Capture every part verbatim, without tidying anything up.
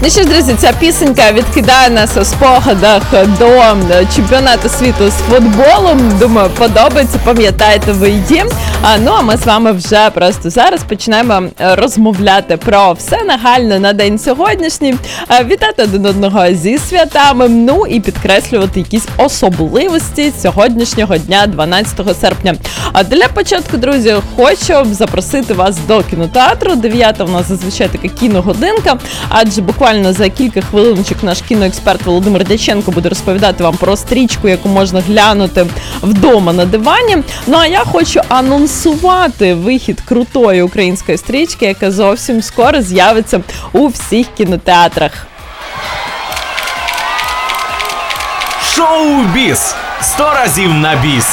Ну що ж, друзі, ця пісенька відкидає нас у спогадах до чемпіонату світу з футболом. Думаю, подобається, пам'ятаєте ви її. А, ну, а ми з вами вже просто зараз починаємо розмовляти про все нагальне на день сьогоднішній, вітати один одного зі святами, ну і підкреслювати якісь особливості сьогоднішнього дня, дванадцятого серпня. А для початку, друзі, хочу запросити вас до кінотеатру. дев'ята у нас зазвичай така кіногодинка, адже буквально за кілька хвилиночок наш кіноексперт Володимир Дяченко буде розповідати вам про стрічку, яку можна глянути вдома на дивані. Ну а я хочу анонсувати вихід крутої української стрічки, яка зовсім скоро з'явиться у всіх кінотеатрах. Шоу-біз! Сто разів на біс!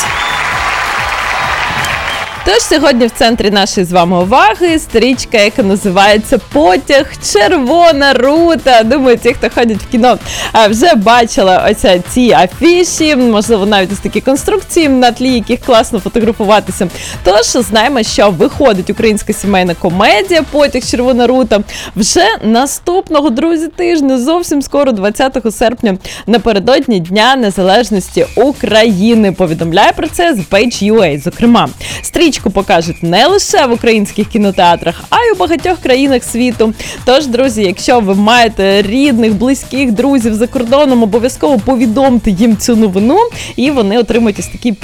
Тож сьогодні в центрі нашої з вами уваги стрічка, яка називається «Потяг. Червона рута». Думаю, ті, хто ходять в кіно, вже бачили оця ці афіші, можливо, навіть ось такі конструкції, на тлі яких класно фотографуватися. Тож знаємо, що виходить українська сімейна комедія «Потяг. Червона рута» вже наступного, друзі, тижня, зовсім скоро, двадцятого серпня, напередодні Дня Незалежності України. Повідомляє про це The Page ю ей. Зокрема, стрічку покажуть не лише в українських кінотеатрах, а й у багатьох країнах світу. Тож, друзі, якщо ви маєте рідних, близьких, друзів за кордоном, обов'язково повідомте їм цю новину, і вони отримають ось такий